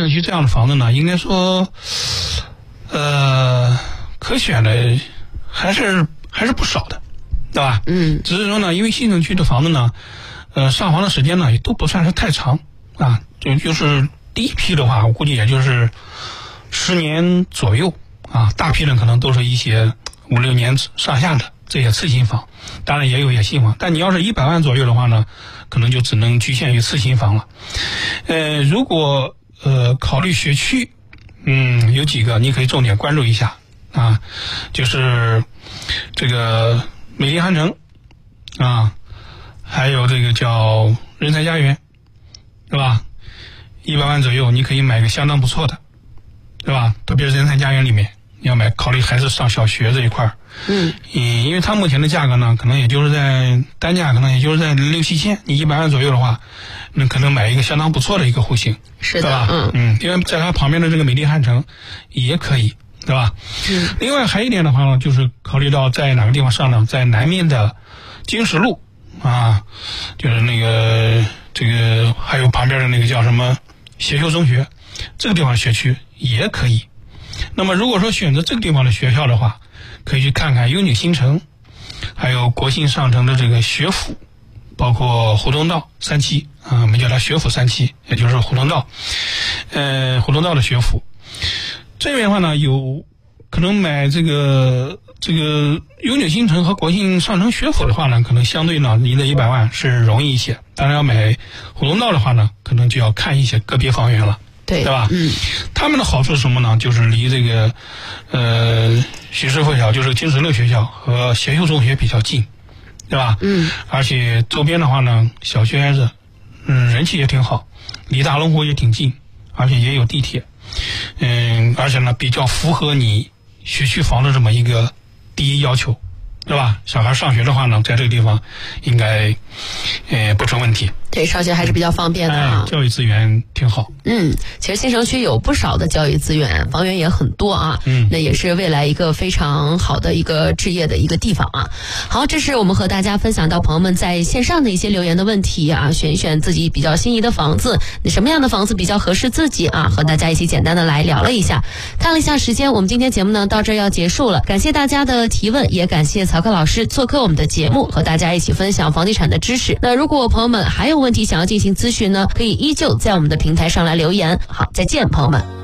城区这样的房子呢，应该说，可选的还是不少的，对吧？只是说呢，因为新城区的房子呢，上房的时间呢也都不算是太长啊，就是第一批的话，我估计也就是10年左右啊，大批人可能都是一些5、6年上下的这些次新房，当然也有一些新房，但你要是100万左右的话呢，可能就只能局限于次新房了。如果考虑学区，有几个你可以重点关注一下啊，就是这个美丽汉城啊，还有这个叫人才家园，对吧？100万左右你可以买个相当不错的，对吧？特别是人才家园里面，你要考虑孩子上小学这一块儿。因为它目前的价格呢，可能也就是在单价可能也就是在6、7千，你100万左右的话，那可能买一个相当不错的一个户型， 是的， 对吧？因为在它旁边的这个美丽汉城也可以，对吧？另外还有一点的话呢，就是考虑到在哪个地方上呢？在南面的经石路啊，就是那个这个还有旁边的那个叫什么协修中学，这个地方学区也可以。那么如果说选择这个地方的学校的话，可以去看看优女新城，还有国信上城的这个学府，包括胡同道3期啊，我们叫它学府3期，也就是胡同道，胡同道的学府。这边的话呢，有可能买这个优女新城和国信上城学府的话呢，可能相对呢离的100万是容易一些。当然要买胡同道的话呢，可能就要看一些个别房源了。对吧？他们的好处是什么呢？就是离这个徐师附小，就是金石路学校和协修中学比较近，对吧？而且周边的话呢，小学子人气也挺好，离大龙湖也挺近，而且也有地铁，而且呢比较符合你学区房的这么一个第一要求，对吧？小孩上学的话呢，在这个地方应该不成问题。 对，上学还是比较方便的啊。 教育资源挺好。 其实新城区有不少的教育资源，房源也很多啊。那也是未来一个非常好的一个置业的一个地方啊。好，这是我们和大家分享到朋友们在线上的一些留言的问题啊，选一选自己比较心仪的房子，什么样的房子比较合适自己啊？和大家一起简单的来聊了一下。看了一下时间，我们今天节目呢到这儿要结束了，感谢大家的提问，也感谢曹克老师做客我们的节目，和大家一起分享房地产的知识。那如果朋友们还有问题想要进行咨询呢，可以依旧在我们的平台上来留言。好，再见，朋友们。